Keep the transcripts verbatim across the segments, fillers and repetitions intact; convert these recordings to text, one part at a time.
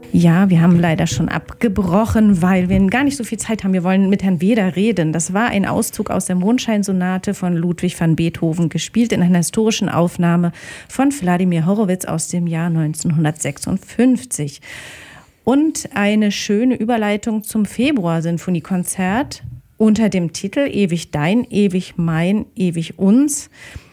Ja, wir haben leider schon abgebrochen, weil wir gar nicht so viel Zeit haben. Wir wollen mit Herrn Weder reden. Das war ein Auszug aus der Mondscheinsonate von Ludwig van Beethoven, gespielt in einer historischen Aufnahme von Wladimir Horowitz aus dem Jahr neunzehnhundertsechsundfünfzig. Und eine schöne Überleitung zum Februar-Sinfoniekonzert unter dem Titel Ewig dein, ewig mein, ewig uns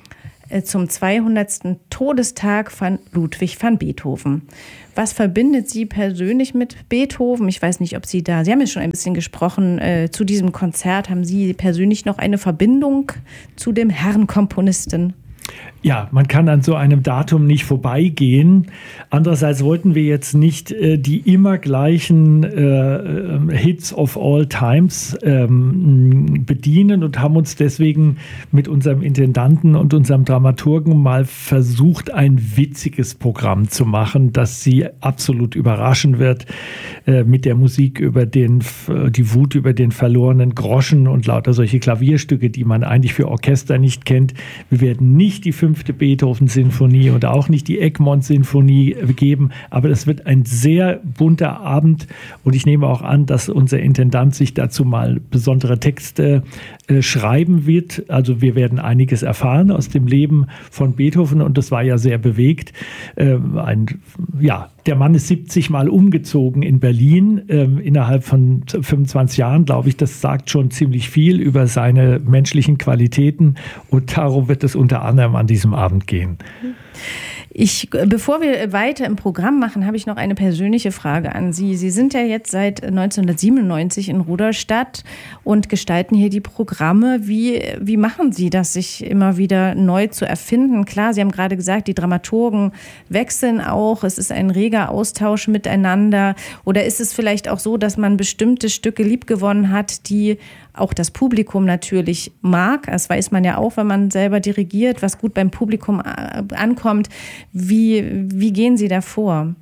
zum zweihundertsten Todestag von Ludwig van Beethoven. Was verbindet Sie persönlich mit Beethoven? Ich weiß nicht, ob Sie da, Sie haben ja schon ein bisschen gesprochen äh, zu diesem Konzert. Haben Sie persönlich noch eine Verbindung zu dem Herrn Komponisten? Ja, man kann an so einem Datum nicht vorbeigehen. Andererseits wollten wir jetzt nicht äh, die immer gleichen äh, Hits of all times ähm, bedienen und haben uns deswegen mit unserem Intendanten und unserem Dramaturgen mal versucht, ein witziges Programm zu machen, das Sie absolut überraschen wird, äh, mit der Musik über den, die Wut über den verlorenen Groschen und lauter solche Klavierstücke, die man eigentlich für Orchester nicht kennt. Wir werden nicht die fünfte Beethoven-Sinfonie und auch nicht die Egmont-Sinfonie geben, aber es wird ein sehr bunter Abend und ich nehme auch an, dass unser Intendant sich dazu mal besondere Texte äh, schreiben wird. Also wir werden einiges erfahren aus dem Leben von Beethoven und das war ja sehr bewegt. Äh, ein, ja, der Mann ist siebzig Mal umgezogen in Berlin äh, innerhalb von fünfundzwanzig Jahren, glaube ich. Das sagt schon ziemlich viel über seine menschlichen Qualitäten und darum wird es unter anderem an diesem Abend gehen. Ich, bevor wir weiter im Programm machen, habe ich noch eine persönliche Frage an Sie. Sie sind ja jetzt seit neunzehnhundertsiebenundneunzig in Rudolstadt und gestalten hier die Programme. Wie, wie machen Sie das, sich immer wieder neu zu erfinden? Klar, Sie haben gerade gesagt, die Dramaturgen wechseln auch. Es ist ein reger Austausch miteinander. Oder ist es vielleicht auch so, dass man bestimmte Stücke liebgewonnen hat, die auch das Publikum natürlich mag? Das weiß man ja auch, wenn man selber dirigiert, was gut beim Publikum ankommt. Wie, wie gehen Sie da vor?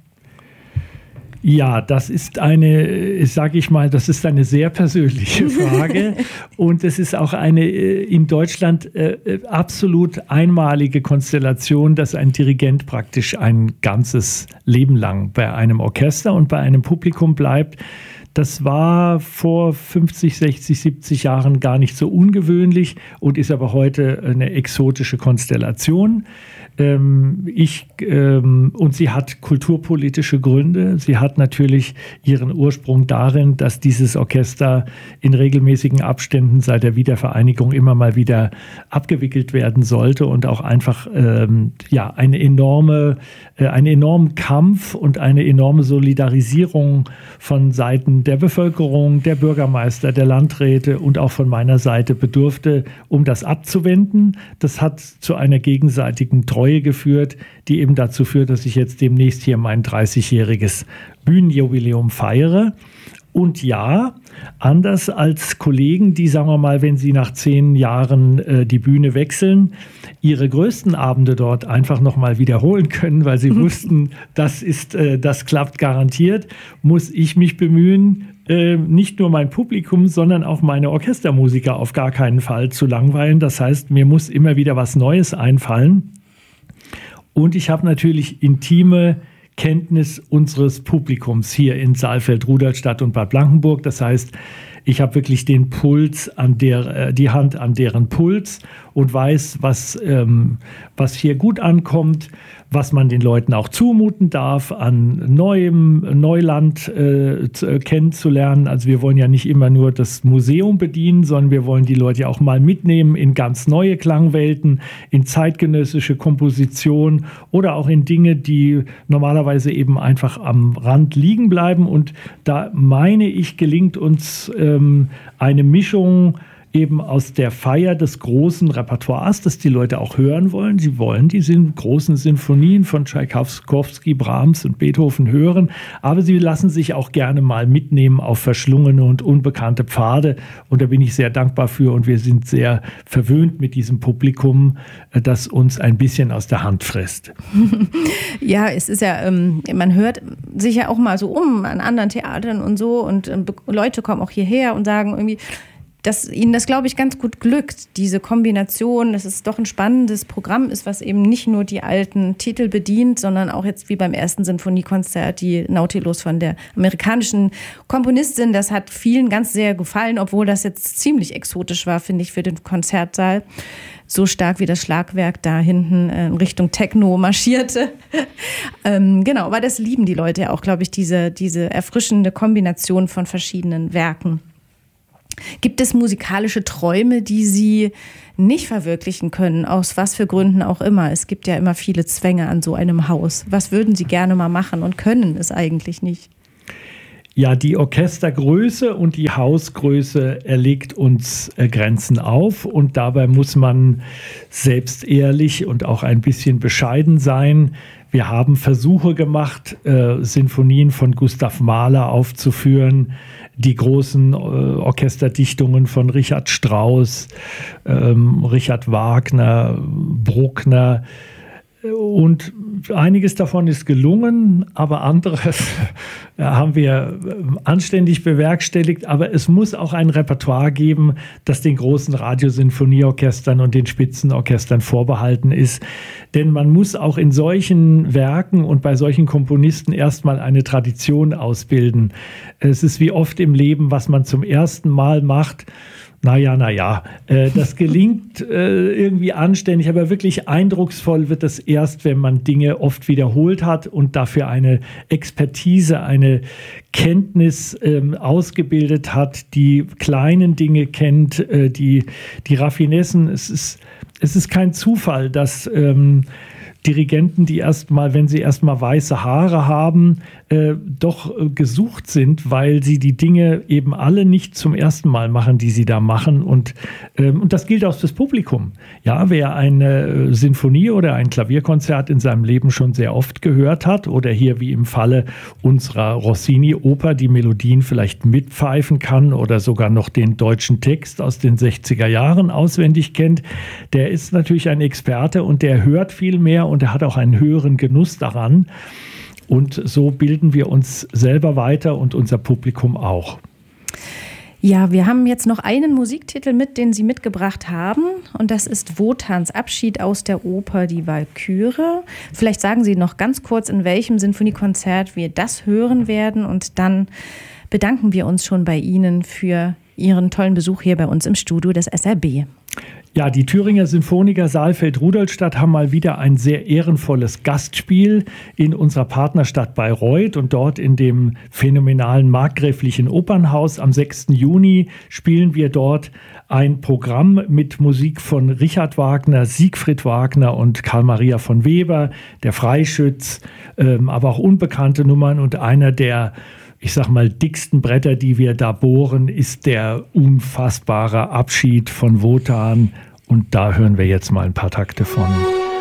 Ja, das ist eine, sage ich mal, das ist eine sehr persönliche Frage und es ist auch eine in Deutschland äh, absolut einmalige Konstellation, dass ein Dirigent praktisch ein ganzes Leben lang bei einem Orchester und bei einem Publikum bleibt. Das war vor fünfzig, sechzig, siebzig Jahren gar nicht so ungewöhnlich und ist aber heute eine exotische Konstellation. Ähm, ich, ähm, und sie hat kulturpolitische Gründe. Sie hat natürlich ihren Ursprung darin, dass dieses Orchester in regelmäßigen Abständen seit der Wiedervereinigung immer mal wieder abgewickelt werden sollte und auch einfach ähm, ja, eine enorme, äh, einen enormen Kampf und eine enorme Solidarisierung von Seiten der Bevölkerung, der Bürgermeister, der Landräte und auch von meiner Seite bedurfte, um das abzuwenden. Das hat zu einer gegenseitigen Treue geführt, die eben dazu führt, dass ich jetzt demnächst hier mein dreißigjähriges Bühnenjubiläum feiere. Und ja, anders als Kollegen, die, sagen wir mal, wenn sie nach zehn Jahren äh, die Bühne wechseln, ihre größten Abende dort einfach nochmal wiederholen können, weil sie wussten, das ist, äh, das klappt garantiert, muss ich mich bemühen, äh, nicht nur mein Publikum, sondern auch meine Orchestermusiker auf gar keinen Fall zu langweilen. Das heißt, mir muss immer wieder was Neues einfallen. Und ich habe natürlich intime Kenntnis unseres Publikums hier in Saalfeld, Rudolstadt und Bad Blankenburg. Das heißt, ich habe wirklich den Puls an der, die Hand an deren Puls und weiß, was, ähm, was hier gut ankommt, was man den Leuten auch zumuten darf, an neuem Neuland äh, zu, kennenzulernen. Also wir wollen ja nicht immer nur das Museum bedienen, sondern wir wollen die Leute ja auch mal mitnehmen in ganz neue Klangwelten, in zeitgenössische Komposition oder auch in Dinge, die normalerweise eben einfach am Rand liegen bleiben. Und da meine ich, gelingt uns ähm, eine Mischung eben aus der Feier des großen Repertoires, das die Leute auch hören wollen. Sie wollen die großen Sinfonien von Tschaikowski, Brahms und Beethoven hören, aber sie lassen sich auch gerne mal mitnehmen auf verschlungene und unbekannte Pfade. Und da bin ich sehr dankbar für und wir sind sehr verwöhnt mit diesem Publikum, das uns ein bisschen aus der Hand frisst. Ja, es ist ja, ähm, man hört sich ja auch mal so um an anderen Theatern und so und ähm, Leute kommen auch hierher und sagen irgendwie, dass Ihnen das, glaube ich, ganz gut glückt, diese Kombination, dass es doch ein spannendes Programm ist, was eben nicht nur die alten Titel bedient, sondern auch jetzt wie beim ersten Sinfoniekonzert die Nautilus von der amerikanischen Komponistin. Das hat vielen ganz sehr gefallen, obwohl das jetzt ziemlich exotisch war, finde ich, für den Konzertsaal. So stark wie das Schlagwerk da hinten in Richtung Techno marschierte. ähm, genau, aber das lieben die Leute ja auch, glaube ich, diese, diese erfrischende Kombination von verschiedenen Werken. Gibt es musikalische Träume, die Sie nicht verwirklichen können, aus was für Gründen auch immer? Es gibt ja immer viele Zwänge an so einem Haus. Was würden Sie gerne mal machen und können es eigentlich nicht? Ja, die Orchestergröße und die Hausgröße erlegt uns äh, Grenzen auf und dabei muss man selbst ehrlich und auch ein bisschen bescheiden sein. Wir haben Versuche gemacht, äh, Sinfonien von Gustav Mahler aufzuführen, die großen äh, Orchesterdichtungen von Richard Strauss, ähm, Richard Wagner, Bruckner. Und einiges davon ist gelungen, aber anderes haben wir anständig bewerkstelligt. Aber es muss auch ein Repertoire geben, das den großen Radiosinfonieorchestern und den Spitzenorchestern vorbehalten ist. Denn man muss auch in solchen Werken und bei solchen Komponisten erstmal eine Tradition ausbilden. Es ist wie oft im Leben, was man zum ersten Mal macht. Naja, naja, äh, das gelingt äh, irgendwie anständig, aber wirklich eindrucksvoll wird es erst, wenn man Dinge oft wiederholt hat und dafür eine Expertise, eine Kenntnis ähm, ausgebildet hat, die kleinen Dinge kennt, äh, die, die Raffinessen. Es ist, es ist kein Zufall, dass ähm, Dirigenten, die erstmal, wenn sie erstmal weiße Haare haben, äh, doch äh, gesucht sind, weil sie die Dinge eben alle nicht zum ersten Mal machen, die sie da machen. Und, ähm, und das gilt auch fürs Publikum. Ja, wer eine Sinfonie oder ein Klavierkonzert in seinem Leben schon sehr oft gehört hat oder hier wie im Falle unserer Rossini-Oper die Melodien vielleicht mitpfeifen kann oder sogar noch den deutschen Text aus den sechziger Jahren auswendig kennt, der ist natürlich ein Experte und der hört viel mehr und er hat auch einen höheren Genuss daran. Und so bilden wir uns selber weiter und unser Publikum auch. Ja, wir haben jetzt noch einen Musiktitel mit, den Sie mitgebracht haben. Und das ist Wotans Abschied aus der Oper Die Walküre. Vielleicht sagen Sie noch ganz kurz, in welchem Sinfoniekonzert wir das hören werden. Und dann bedanken wir uns schon bei Ihnen für Ihren tollen Besuch hier bei uns im Studio des S R B. Ja, die Thüringer Sinfoniker Saalfeld-Rudolstadt haben mal wieder ein sehr ehrenvolles Gastspiel in unserer Partnerstadt Bayreuth und dort in dem phänomenalen Markgräflichen Opernhaus. Am sechsten Juni spielen wir dort ein Programm mit Musik von Richard Wagner, Siegfried Wagner und Karl Maria von Weber, der Freischütz, ähm, aber auch unbekannte Nummern und einer der ich sag mal, dicksten Bretter, die wir da bohren, ist der unfassbare Abschied von Wotan. Und da hören wir jetzt mal ein paar Takte von.